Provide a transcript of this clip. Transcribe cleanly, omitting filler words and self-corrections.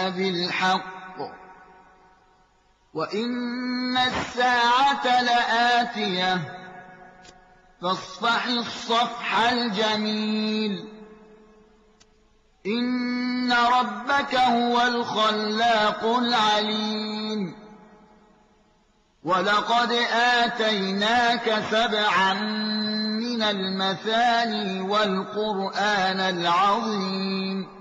بالحق وإن الساعة لآتية فاصفح الصفح الجميل إن ربك هو الخلاق العليم ولقد آتيناك 7 من المثاني والقرآن العظيم